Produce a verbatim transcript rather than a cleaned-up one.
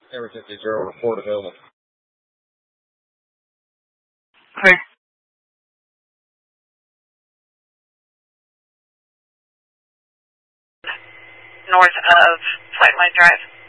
Air fifty zero, report available. Okay. North of Flightline Drive.